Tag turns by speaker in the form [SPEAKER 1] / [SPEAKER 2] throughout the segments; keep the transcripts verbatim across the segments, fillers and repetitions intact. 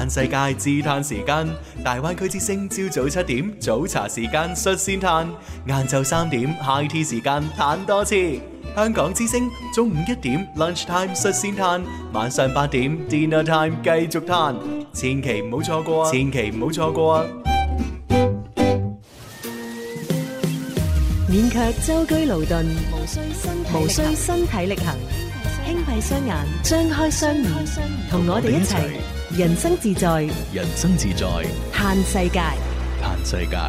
[SPEAKER 1] 嘆世界自嘆時間，大灣區之聲朝早七點早茶時間率先嘆，晏晝三點 high tea 時間嘆多次。香港之聲中午一點 lunch time 率先嘆，晚上八點 dinner time 繼續嘆，千祈唔好錯過啊！千祈唔好錯過啊！
[SPEAKER 2] 免卻舟車勞頓，
[SPEAKER 3] 無需身體
[SPEAKER 2] 無需身體力行，輕閉雙眼，張開雙耳，同我哋一齊人生自在，
[SPEAKER 1] 人生自在，
[SPEAKER 2] 嘆世界。
[SPEAKER 1] 嘆世界。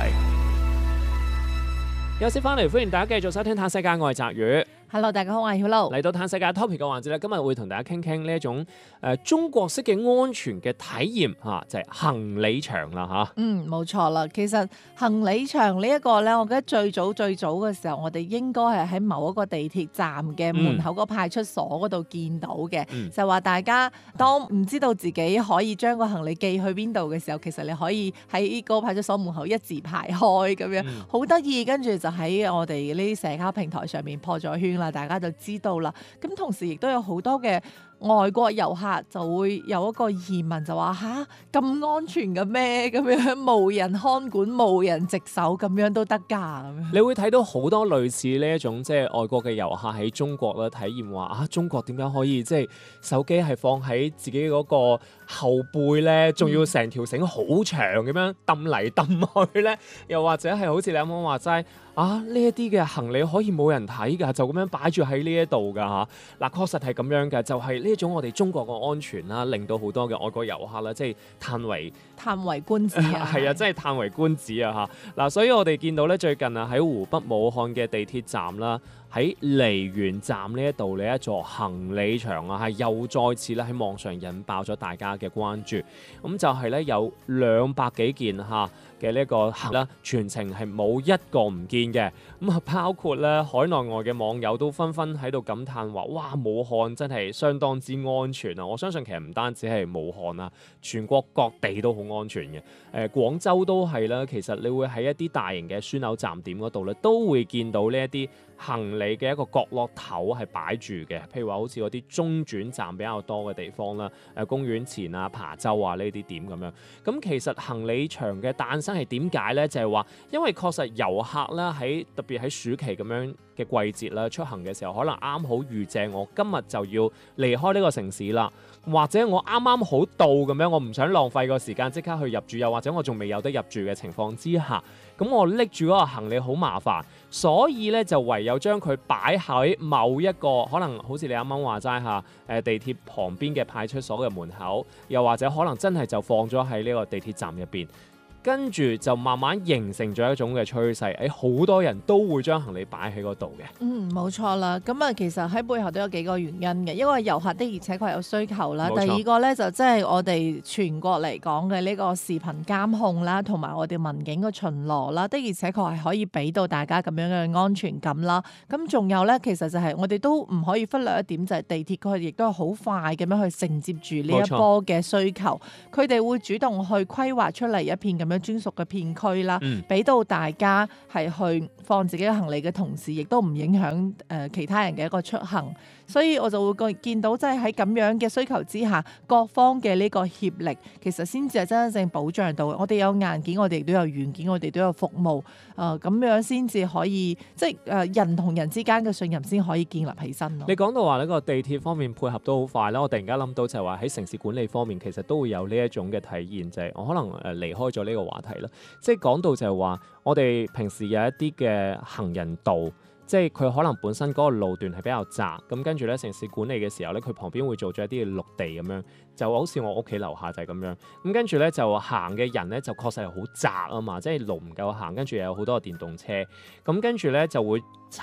[SPEAKER 4] 休息翻嚟，歡迎大家繼續收聽《嘆世界》，我係澤宇。
[SPEAKER 3] Hello， 大家好，我係曉露。
[SPEAKER 4] 嚟到嘆世界 topic 嘅環節咧，今日會同大家傾傾呢一種誒、呃、中國式嘅安全嘅體驗嚇、啊，就係、是、行李牆啦嚇。
[SPEAKER 3] 嗯，冇錯啦。其實行李牆呢一個咧，我覺得最早最早嘅時候，我哋應該係喺某一個地鐵站嘅門口個派出所嗰度見到嘅，嗯、就話大家當唔知道自己可以將個行李寄去邊度嘅時候，其實你可以喺個派出所門口一字排開咁樣，好得意。跟住就喺我哋呢啲社交平台上面破咗圈啦，大家就知道啦。咁同時亦都有好多嘅外國遊客就會有一個疑問，就話吓，咁安全嘅咩？咁樣無人看管、無人值守咁樣都得㗎咁樣。
[SPEAKER 4] 你會睇到好多類似呢一種即係外國嘅遊客喺中國咧體驗話啊，中國點樣可以即係手機係放喺自己嗰個後背咧，仲要成條繩好長咁樣揼嚟揼去咧，又或者係好似你啱啱話齋啊，呢一啲嘅行李可以冇人睇㗎，就咁樣擺住喺呢一度㗎嚇。嗱，確實係咁樣嘅，就係、是、呢種我哋中國嘅安全啦，令到好多嘅外國遊客啦，即係歎為
[SPEAKER 3] 歎為觀止啊！
[SPEAKER 4] 係啊，真係歎為觀止啊嚇！嗱，所以我哋見到咧，最近啊喺湖北武漢嘅地鐵站啦，喺梨園站呢一度呢一座行李牆啊，係又再次咧喺網上引爆咗大家嘅關注。咁就係咧有兩百幾件嚇嘅呢一個行啦，全程係冇一個唔見嘅。咁啊，包括咧海內外嘅網友都紛紛喺度感嘆話：哇，武漢真係相當之安全啊！我相信其實唔單止係武漢啊，全國各地都好安全嘅。誒、呃，廣州都係啦。其實你會喺一啲大型嘅樞紐站點嗰度咧，都會見到呢一啲行李嘅一個角落頭係擺住嘅。譬如話好似嗰啲中轉站比較多嘅地方啦，誒、呃、公園前啊、琶洲啊呢啲點咁樣。咁其實行李牆嘅誕生係點解咧？就係、是、話因為確實遊客啦喺特別喺暑期咁樣嘅季節啦出行嘅時候，可能啱好遇正我今日就要離開呢個城市啦，或者我啱啱好到咁樣，我唔想浪費個時間即刻去入住，又或者我仲未有得入住嘅情況之下，咁我拎住嗰個行李好麻煩，所以咧就唯有將佢擺喺某一個可能好似你啱啱話齋下誒地鐵旁邊嘅派出所嘅門口，又或者可能真係就放咗喺呢個地鐵站入邊。跟住就慢慢形成咗一種嘅趨勢，誒好多人都會將行李擺喺嗰度嘅。
[SPEAKER 3] 嗯，冇錯啦。咁啊，其實喺背後都有幾個原因嘅，因為遊客的而且確有需求啦。第二個咧就即係我哋全國嚟講嘅呢個視頻監控啦，同埋我哋民警嘅巡邏啦，的而且確係可以俾到大家咁樣嘅安全感啦。咁仲有咧，其實就係我哋都唔可以忽略一點，就係地鐵佢亦都係好快咁樣去承接住呢一波嘅需求，佢哋會主動去規劃出嚟一片咁專屬嘅片區啦，俾、嗯、到大家係去放自己嘅行李嘅同時，亦都唔影響誒、呃、其他人嘅一個出行。所以我就會見到，即係喺咁樣嘅需求之下，各方嘅呢個協力，其實先至係真正保障到。我哋有硬件，我哋亦都有軟件，我哋都有服務。誒、呃、咁樣先至可以，即係誒、呃、人同人之間嘅信任先可以建立起身咯。
[SPEAKER 4] 你講到話呢個地鐵方面配合都好快啦，我突然間諗到就係話喺城市管理方面，其實都會有呢一種嘅體驗，就係、是、我可能誒離開咗呢個話題啦。即係講到就係話，我哋平時有一啲嘅行人道。即係佢可能本身嗰個路段係比較窄，咁跟住咧城市管理嘅時候咧，佢旁邊會做咗一啲嘅綠地咁樣，就好似我屋企樓下就係咁樣。咁跟住咧就行嘅人咧就確實係好窄啊嘛，即係路唔夠行，跟住又有好多個電動車，咁跟住咧就會